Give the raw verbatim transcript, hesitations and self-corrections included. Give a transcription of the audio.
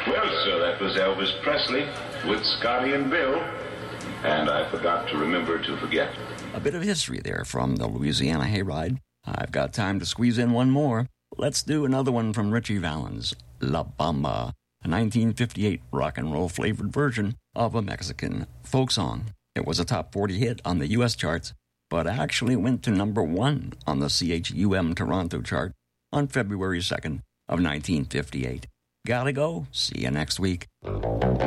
Well, sir, that was Elvis Presley with Scotty and Bill. And I forgot to remember to forget. A bit of history there from the Louisiana Hayride. I've got time to squeeze in one more. Let's do another one from Richie Valens, La Bamba, a nineteen fifty-eight rock and roll flavored version of a Mexican folk song. It was a top forty hit on the U S charts, but actually went to number one on the C H U M Toronto chart on February second of nineteen fifty-eight. Gotta go. See you next week.